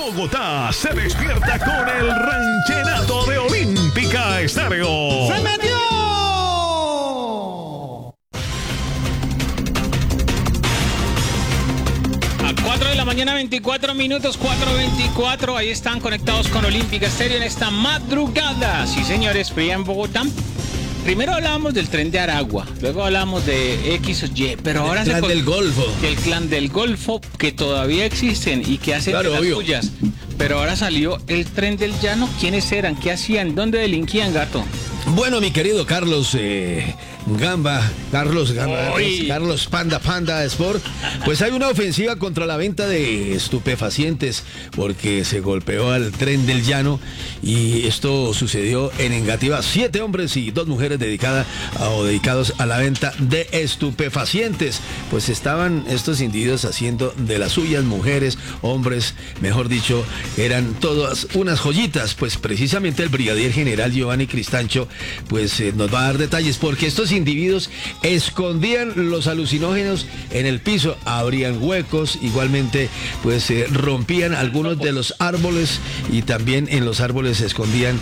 Bogotá se despierta con el rancherato de Olímpica Estéreo. ¡Se metió! A 4 de la mañana, 24 minutos, 4:24. Ahí están conectados con Olímpica Estéreo en esta madrugada. Sí, señores, fría en Bogotá. Primero hablábamos del tren de Aragua, luego hablamos de X o Y, pero ahora el clan del Golfo. El clan del Golfo, que todavía existen y que hacen claro, de las obvio. suyas. Pero ahora salió el tren del llano. ¿Quiénes eran? ¿Qué hacían? ¿Dónde delinquían, gato? Bueno, mi querido Carlos Carlos Panda Sport, pues hay una ofensiva contra la venta de estupefacientes porque se golpeó al tren del llano y esto sucedió en Engativá. 7 hombres y 2 mujeres dedicados a la venta de estupefacientes. Pues estaban estos individuos haciendo de las suyas, mujeres, hombres, mejor dicho, eran todas unas joyitas. Pues precisamente el brigadier general Giovanni Cristancho pues nos va a dar detalles porque estos individuos escondían los alucinógenos en el piso, abrían huecos, igualmente pues rompían algunos de los árboles y también en los árboles se escondían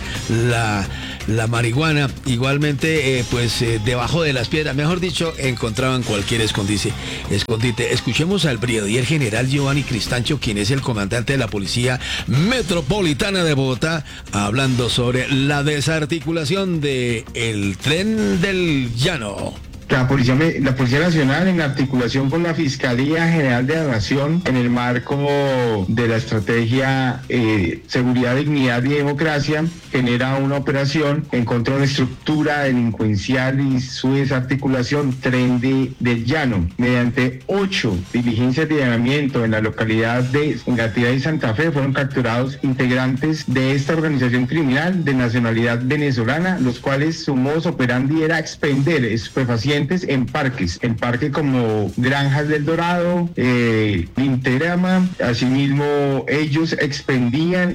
la marihuana, igualmente debajo de las piedras, mejor dicho, encontraban cualquier escondite. Escuchemos al brigadier general Giovanni Cristancho, quien es el comandante de la Policía Metropolitana de Bogotá, hablando sobre la desarticulación de el tren del llano. La Policía Nacional, en articulación con la Fiscalía General de la Nación, en el marco de la estrategia Seguridad, Dignidad y Democracia, genera una operación en contra de una estructura delincuencial y su desarticulación, Tren del Llano. Mediante 8 diligencias de allanamiento en la localidad de Engativá y Santa Fe, fueron capturados integrantes de esta organización criminal de nacionalidad venezolana, los cuales su modus operandi era expender estupefacientes en parques como Granjas del Dorado, Integrama. Asimismo, ellos expendían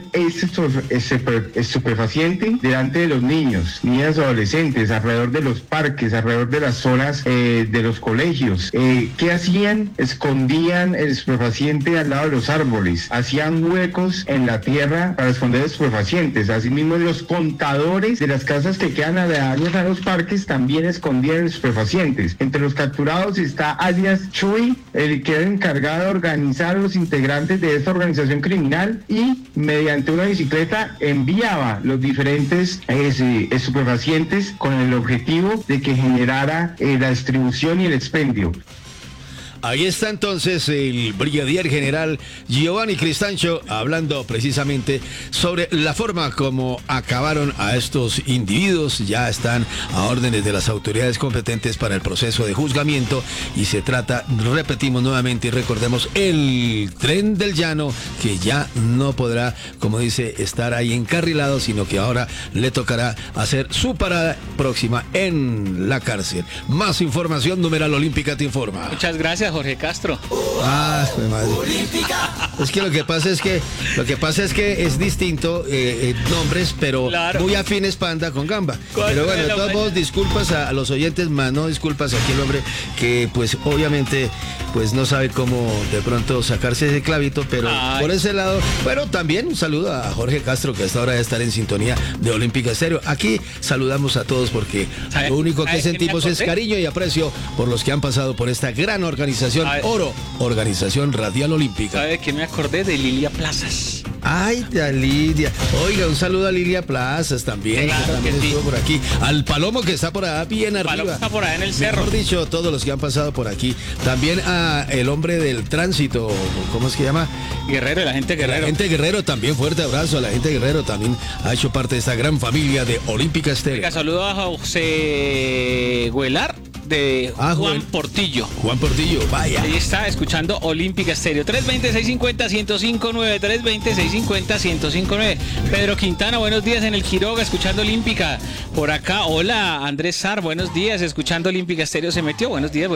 estupefaciente delante de los niños, niñas, adolescentes, alrededor de los parques, alrededor de las zonas de los colegios. ¿Qué hacían? Escondían el estupefaciente al lado de los árboles, hacían huecos en la tierra para esconder estupefacientes. Asimismo, los contadores de las casas que quedan aledañas a los parques también escondían estupefacientes. Entre los capturados está alias Chuy, el que era encargado de organizar a los integrantes de esta organización criminal y mediante una bicicleta enviaba los diferentes estupefacientes con el objetivo de que generara la distribución y el expendio. Ahí está entonces el brigadier general Giovanni Cristancho hablando precisamente sobre la forma como acabaron a estos individuos. Ya están a órdenes de las autoridades competentes para el proceso de juzgamiento y se trata, repetimos nuevamente y recordemos, el tren del llano, que ya no podrá, como dice, estar ahí encarrilado, sino que ahora le tocará hacer su parada próxima en la cárcel. Más información, numeral Olímpica te informa. Muchas gracias, Jorge Castro. Madre. Es que lo que pasa es que es distinto nombres, pero claro, muy afines Panda con Gamba. Pero bueno, de todos modos, disculpas a los oyentes, más no disculpas a aquel hombre que pues obviamente pues no sabe cómo de pronto sacarse ese clavito, pero por ese lado, bueno, también un saludo a Jorge Castro, que hasta ahora de estar en sintonía de Olímpica Estéreo. Aquí saludamos a todos porque lo único que sentimos es cariño y aprecio por los que han pasado por esta gran organización Oro, Organización Radial Olímpica. ¿Sabe que me acordé de Lilia Plazas? Ay, de Lidia. Oiga, un saludo a Lilia Plazas también. Claro, que también que sí. estuvo por aquí. Al Palomo, que está por allá bien arriba. Palomo está por allá en el cerro. Mejor dicho, todos los que han pasado por aquí. También a el hombre del tránsito, ¿cómo es que llama? Guerrero, la gente Guerrero. La gente Guerrero, también fuerte abrazo a la gente Guerrero. También ha hecho parte de esta gran familia de Olímpica Estéreo. Oiga, saludo a José Güelar de Juan Portillo. Juan Portillo, vaya. Ahí está escuchando Olímpica Estéreo. 320-650-1059, 320-650-1059. Pedro Quintana, buenos días en el Quiroga, escuchando Olímpica. Por acá, hola, Andrés Sar, buenos días, escuchando Olímpica Estéreo, se metió. Buenos días.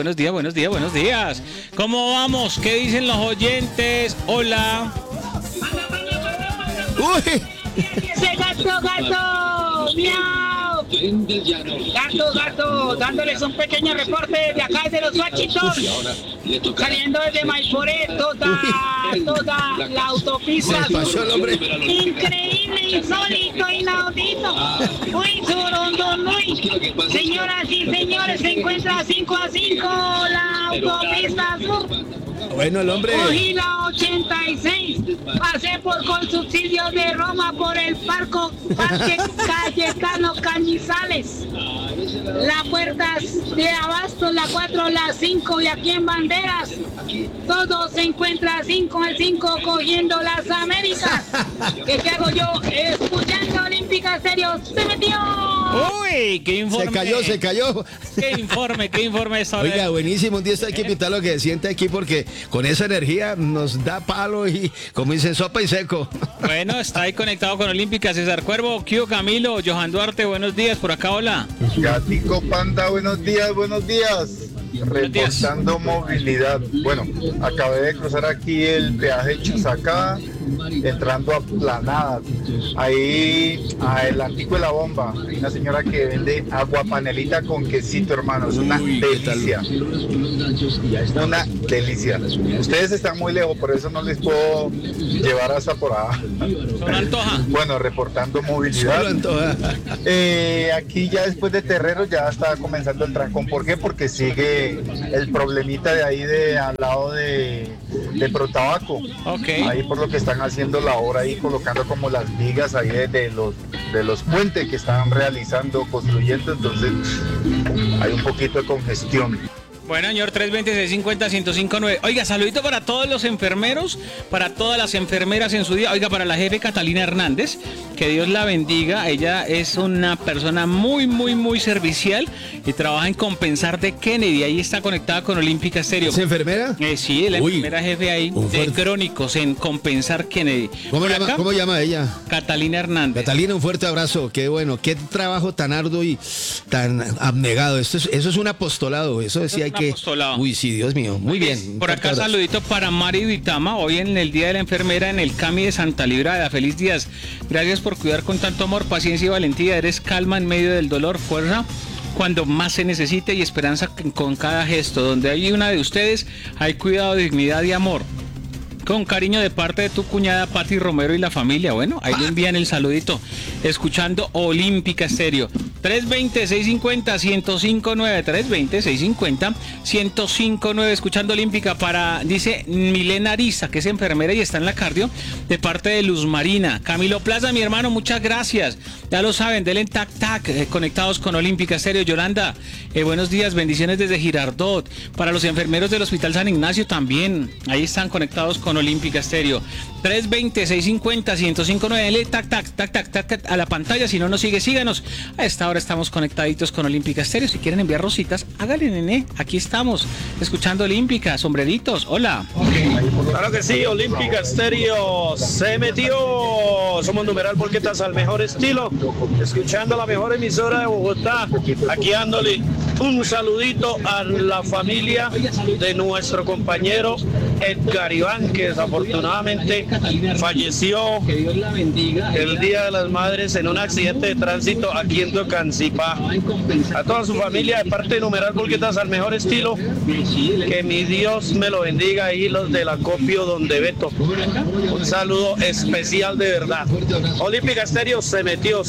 ¿Cómo vamos? ¿Qué dicen los oyentes? Hola. ¡Uy! ¡Ese gato! ¡Miau! Gato, dándoles un pequeño reporte de acá de los Guachitos. Saliendo desde Maiporé, toda la autopista. Increíble, insólito, inaudito. Uy, surondón, uy. Señoras y señores, se encuentra 5-5 la autopista sur. Bueno, el hombre. Cogí la 86, pasé por con subsidio de Roma por el Parque Cayetano Cañizales. Las puertas de Abasto, la 4, la 5 y aquí en Banderas. Todo se encuentra 5 al 5 cogiendo las Américas. ¿Qué hago yo? Escuchando Olímpica Estéreo. ¡Se metió! Uy, qué informe. Se cayó. Qué informe esta hora. Oiga, buenísimo. Un día está aquí invitar lo que siente aquí porque con esa energía nos da palo y, como dicen, sopa y seco. Bueno, está ahí conectado con Olímpica César Cuervo, Kio Camilo, Johan Duarte, buenos días, por acá, hola. Gatico Panda, buenos días. Reportando movilidad. Bueno, acabé de cruzar aquí el peaje Chusacá, entrando a Planadas. Ahí, el Antico de la Bomba, hay una señora que vende agua panelita con quesito, hermano. Es una delicia. Una delicia. Ustedes están muy lejos, por eso no les puedo llevar hasta por allá. Solo antoja. Bueno, reportando movilidad. Solo antoja. Aquí ya después de Terrero ya está comenzando el trancón. ¿Por qué? Porque sigue el problemita de ahí al lado de Protabaco. Okay. Ahí por lo que están haciendo la obra ahí, colocando como las vigas ahí de los puentes que están realizando, construyendo, entonces hay un poquito de congestión. Bueno, señor, 320-650-1059. Oiga, saludito para todos los enfermeros, para todas las enfermeras en su día. Oiga, para la jefe Catalina Hernández, que Dios la bendiga. Ella es una persona muy servicial y trabaja en Compensar de Kennedy. Ahí está conectada con Olímpica Estéreo. ¿Es enfermera? Sí, la enfermera jefe ahí de Crónicos en Compensar Kennedy. ¿Cómo llama ella? Catalina Hernández. Catalina, un fuerte abrazo. Qué bueno, qué trabajo tan arduo y tan abnegado. Eso es un apostolado. Eso decía hay que. Apostolado. Uy, sí, Dios mío. Muy bien. Por acá saludito para Mari Duitama, hoy en el Día de la Enfermera en el CAMI de Santa Librada. Feliz días. Gracias por cuidar con tanto amor, paciencia y valentía. Eres calma en medio del dolor, fuerza cuando más se necesite y esperanza con cada gesto. Donde hay una de ustedes, hay cuidado, dignidad y amor. Con cariño de parte de tu cuñada Pati Romero y la familia. Bueno, ahí le envían el saludito. Escuchando Olímpica Estéreo. 320-650-1059. 320-650-1059. Escuchando Olímpica para, dice Milena Ariza, que es enfermera y está en la cardio, de parte de Luz Marina. Camilo Plaza, mi hermano, muchas gracias. Ya lo saben, denle tac, conectados con Olímpica Estéreo. Yolanda, buenos días, bendiciones desde Girardot. Para los enfermeros del Hospital San Ignacio también. Ahí están conectados con Olímpica Estéreo. 320-650-1059. Denle tac a la pantalla. Si no nos sigue, síganos. A esta hora estamos conectaditos con Olímpica Estéreo. Si quieren enviar rositas, háganle, nene. Aquí estamos, escuchando Olímpica. Sombreritos, hola. Claro que sí, Olímpica Estéreo se metió. Somos numeral Volquetas al mejor estilo. Escuchando la mejor emisora de Bogotá. Aquí dándole un saludito a la familia de nuestro compañero Edgar Iván, que desafortunadamente falleció el Día de las Madres en un accidente de tránsito aquí en Tocancipá. A toda su familia, de parte de numeral Volquetas al mejor estilo, que mi Dios me lo bendiga ahí, los del acopio Donde Beto. Un saludo especial de verdad. Olímpica Estéreo se metió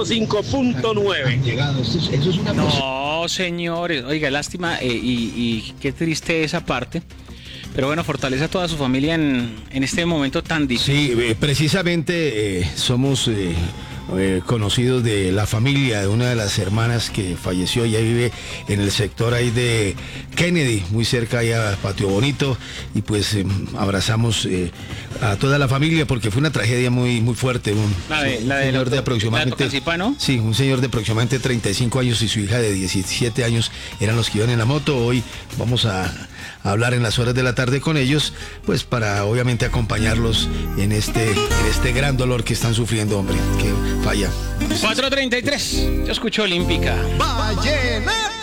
105.9. No, señores, oiga, lástima y qué triste esa parte. Pero bueno, fortalece a toda su familia en este momento tan difícil. Sí, precisamente somos conocidos de la familia de una de las hermanas que falleció. Ella vive en el sector ahí de Kennedy, muy cerca ahí a Patio Bonito, y pues abrazamos a toda la familia porque fue una tragedia muy fuerte. Un señor de aproximadamente, ¿no? Sí, un señor de aproximadamente 35 años y su hija de 17 años eran los que iban en la moto. Hoy vamos a hablar en las horas de la tarde con ellos, pues para obviamente acompañarlos en este gran dolor que están sufriendo, hombre, que falla. 4:33, yo escucho Olímpica. Vallenato.